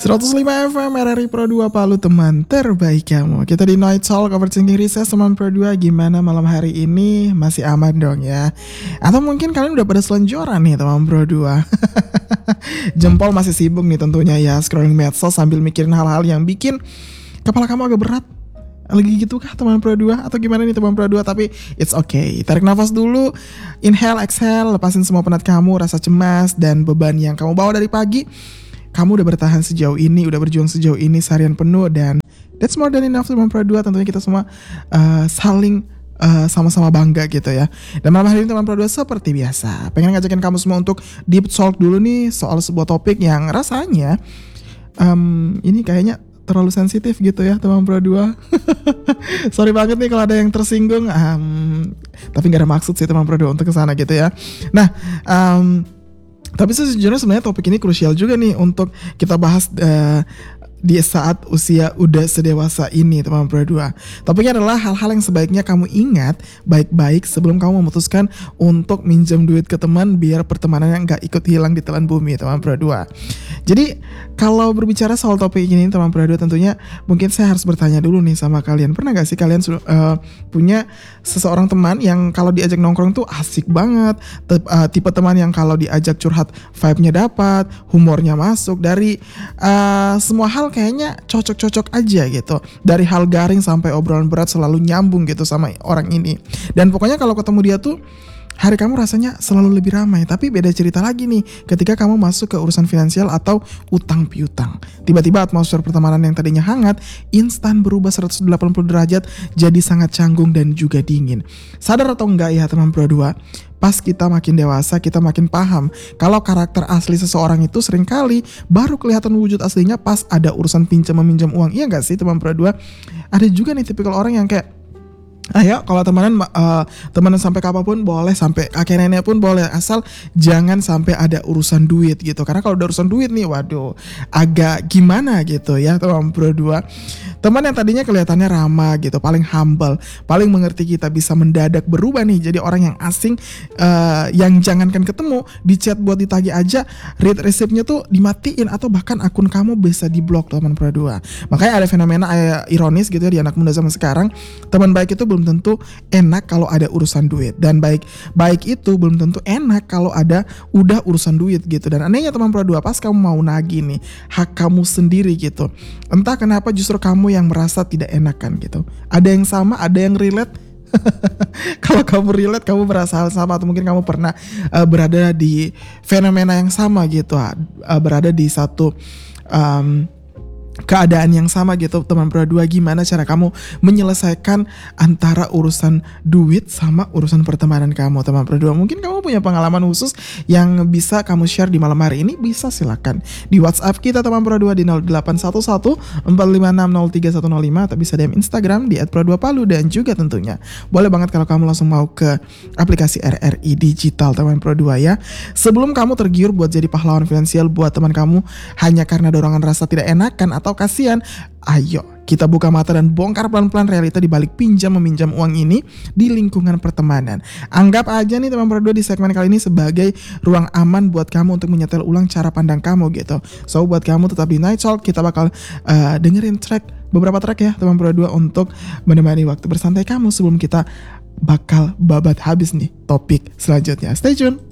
105 FM RRI Pro 2 Palu, teman terbaik kamu. Kita di Night Talk Overthinking Recess teman Pro 2. Gimana malam hari ini? Masih aman dong ya? Atau mungkin kalian udah pada selonjoran nih teman Pro 2. Jempol masih sibuk nih tentunya ya, scrolling medsos sambil mikirin hal-hal yang bikin kepala kamu agak berat. Lagi gitu kah teman Pro 2? Atau gimana nih teman Pro 2? Tapi it's okay. Tarik nafas dulu, inhale, exhale, lepasin semua penat kamu, rasa cemas dan beban yang kamu bawa dari pagi. Kamu udah bertahan sejauh ini, udah berjuang sejauh ini seharian penuh, dan that's more than enough teman Pro 2. Tentunya kita semua saling sama-sama bangga gitu ya. Dan malam hari ini teman Pro 2 seperti biasa pengen ngajakin kamu semua untuk deep talk dulu nih soal sebuah topik yang rasanya ini kayaknya terlalu sensitif gitu ya teman Pro 2. Sorry banget nih kalau ada yang tersinggung, tapi gak ada maksud sih teman Pro 2 untuk kesana gitu ya. Nah, tapi sejujurnya sebenarnya topik ini krusial juga nih untuk kita bahas di saat usia udah sedewasa ini teman Pro 2. Topiknya adalah hal-hal yang sebaiknya kamu ingat baik-baik sebelum kamu memutuskan untuk minjem duit ke teman biar pertemanannya gak ikut hilang di telan bumi teman Pro 2. Jadi kalau berbicara soal topik ini teman Pro 2, tentunya mungkin saya harus bertanya dulu nih sama kalian. Pernah gak sih kalian punya seseorang teman yang kalau diajak nongkrong tuh asik banget, tipe teman yang kalau diajak curhat vibe-nya dapat, humornya masuk, dari semua hal kayaknya cocok-cocok aja gitu. Dari hal garing sampai obrolan berat selalu nyambung gitu sama orang ini. Dan pokoknya kalau ketemu dia tuh hari kamu rasanya selalu lebih ramai. Tapi beda cerita lagi nih ketika kamu masuk ke urusan finansial atau utang piutang. Tiba-tiba atmosfer pertemanan yang tadinya hangat instan berubah 180 derajat jadi sangat canggung dan juga dingin. Sadar atau enggak ya teman Pro 2? Pas kita makin dewasa, kita makin paham kalau karakter asli seseorang itu seringkali baru kelihatan wujud aslinya pas ada urusan pinjam-meminjam uang. Iya gak sih teman Pro 2? Ada juga nih tipikal orang yang kayak, ayo kalau temenan sampai kapanpun boleh, sampai kakek nenek pun boleh, asal jangan sampai ada urusan duit gitu. Karena kalau ada urusan duit nih, waduh, agak gimana gitu ya teman Pro 2. Teman yang tadinya kelihatannya ramah gitu, paling humble, paling mengerti kita, bisa mendadak berubah nih jadi orang yang asing, yang jangankan ketemu, di chat buat ditagih aja, read receipt-nya tuh dimatiin atau bahkan akun kamu bisa diblok teman Pro 2. Makanya ada fenomena ironis gitu ya di anak muda zaman sekarang. Teman baik itu belum tentu enak kalau ada urusan duit, dan baik itu belum tentu enak kalau udah urusan duit gitu. Dan anehnya teman Pro 2, pas kamu mau nagih nih hak kamu sendiri gitu, entah kenapa justru kamu yang merasa tidak enakan gitu. Ada yang sama, ada yang relate. Kalau kamu relate, kamu merasa hal sama, atau mungkin kamu pernah berada di fenomena yang sama gitu, berada di satu keadaan yang sama gitu teman Pro 2. Gimana cara kamu menyelesaikan antara urusan duit sama urusan pertemanan kamu teman Pro 2? Mungkin kamu punya pengalaman khusus yang bisa kamu share di malam hari ini, bisa silakan di WhatsApp kita teman Pro 2 di 0811 456 03105, atau bisa DM Instagram di @pro2palu. Dan juga tentunya boleh banget kalau kamu langsung mau ke aplikasi RRI Digital teman Pro 2 ya. Sebelum kamu tergiur buat jadi pahlawan finansial buat teman kamu hanya karena dorongan rasa tidak enakan atau kasihan, ayo kita buka mata dan bongkar pelan-pelan realita di balik pinjam-meminjam uang ini di lingkungan pertemanan. Anggap aja nih teman Pro 2 di segmen kali ini sebagai ruang aman buat kamu untuk menyetel ulang cara pandang kamu gitu. So buat kamu tetap di Night Talk, kita bakal dengerin beberapa track ya teman Pro 2 untuk menemani waktu bersantai kamu sebelum kita bakal babat habis nih topik selanjutnya. Stay tune.